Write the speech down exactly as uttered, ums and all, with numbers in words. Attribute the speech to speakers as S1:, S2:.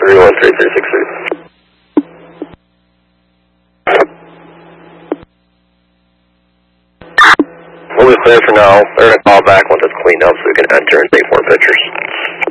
S1: three one three three six three. We'll be clear for now. They're going to call back once it's cleaned up so we can enter and take more pictures.